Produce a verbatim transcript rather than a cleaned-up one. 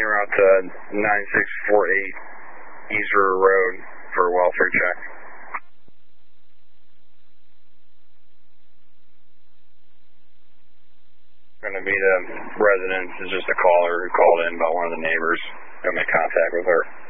route to nine six four eight East River Road for a welfare check. Going to be the resident. It's just a caller who called in about one of the neighbors. Going to make contact with her.